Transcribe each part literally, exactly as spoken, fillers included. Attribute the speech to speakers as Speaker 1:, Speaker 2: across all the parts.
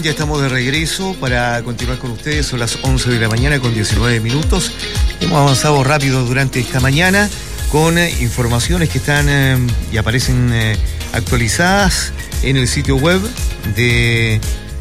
Speaker 1: ya estamos de regreso para continuar con ustedes. Son las once de la mañana con diecinueve minutos. Hemos avanzado rápido durante esta mañana con eh, informaciones que están eh, y aparecen eh, actualizadas en el sitio web de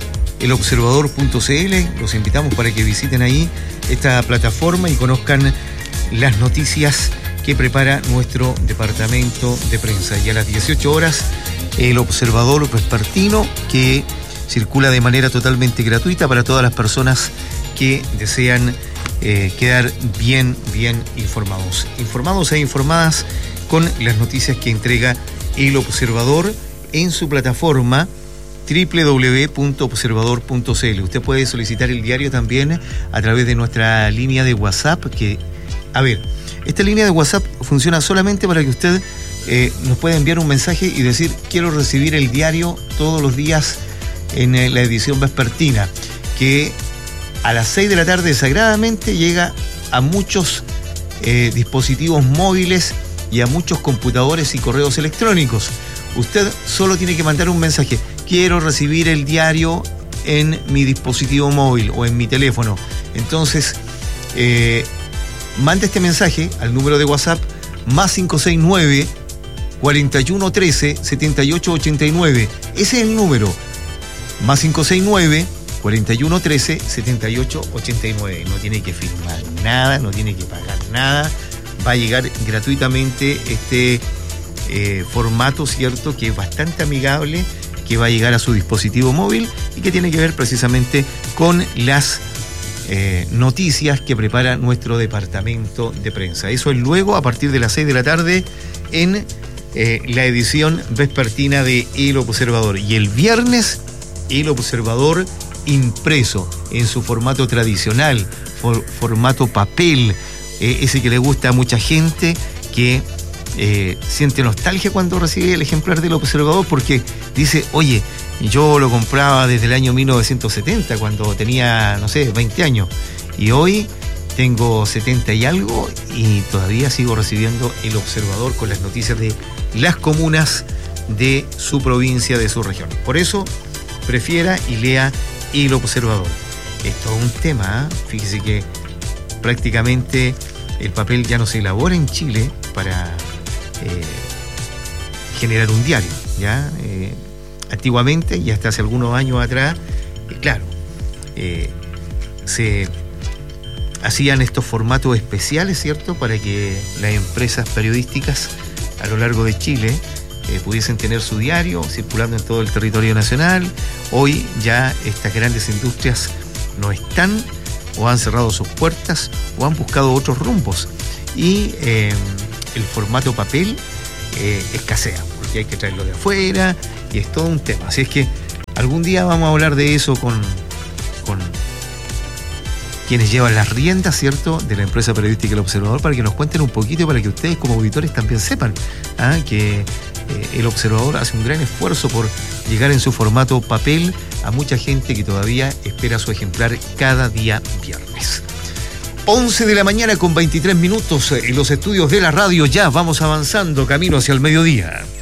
Speaker 1: el observador punto c l. Los invitamos para que visiten ahí esta plataforma y conozcan las noticias que prepara nuestro departamento de prensa. Y a las dieciocho horas, el Observador Vespertino, que circula de manera totalmente gratuita para todas las personas que desean eh, quedar bien, bien informados. Informados e informadas con las noticias que entrega el Observador en su plataforma doble u doble u doble u punto observador punto c l. Usted puede solicitar el diario también a través de nuestra línea de WhatsApp, que, a ver, esta línea de WhatsApp funciona solamente para que usted eh, nos pueda enviar un mensaje y decir: quiero recibir el diario todos los días en la edición vespertina, que a las seis de la tarde sagradamente llega a muchos eh, dispositivos móviles y a muchos computadores y correos electrónicos. Usted solo tiene que mandar un mensaje: quiero recibir el diario en mi dispositivo móvil o en mi teléfono. Entonces, eh, mande este mensaje al número de WhatsApp más cinco seis nueve, cuarenta y uno trece, setenta y ocho ochenta y nueve. Ese es el número. Más cinco seis nueve, cuarenta y uno trece, setenta y ocho ochenta y nueve. No tiene que firmar nada, no tiene que pagar nada. Va a llegar gratuitamente este eh, formato, ¿cierto?, que es bastante amigable, que va a llegar a su dispositivo móvil y que tiene que ver precisamente con las eh, noticias que prepara nuestro departamento de prensa. Eso es luego, a partir de las seis de la tarde, en eh, la edición vespertina de El Observador. Y el viernes, El Observador impreso en su formato tradicional, for, formato papel, eh, ese que le gusta a mucha gente, que eh, siente nostalgia cuando recibe el ejemplar del Observador, porque dice: oye, yo lo compraba desde el año mil novecientos setenta, cuando tenía, no sé, veinte años, y hoy tengo setenta y algo y todavía sigo recibiendo El Observador con las noticias de las comunas de su provincia, de su región. Por eso, prefiera y lea El Observador. Es todo un tema, ¿eh? Fíjese que prácticamente el papel ya no se elabora en Chile para eh, generar un diario, ¿ya? Eh, antiguamente, y hasta hace algunos años atrás, eh, claro, eh, se hacían estos formatos especiales, ¿cierto?, para que las empresas periodísticas a lo largo de Chile Eh, pudiesen tener su diario circulando en todo el territorio nacional. Hoy ya estas grandes industrias no están, o han cerrado sus puertas, o han buscado otros rumbos, y eh, el formato papel eh, escasea, porque hay que traerlo de afuera y es todo un tema. Así es que algún día vamos a hablar de eso con, con quienes llevan las riendas, ¿cierto?, de la empresa periodística El Observador, para que nos cuenten un poquito y para que ustedes como auditores también sepan ¿ah? que Eh, El Observador hace un gran esfuerzo por llegar en su formato papel a mucha gente que todavía espera su ejemplar cada día viernes. once de la mañana con veintitrés minutos en los estudios de la radio. Ya vamos avanzando camino hacia el mediodía.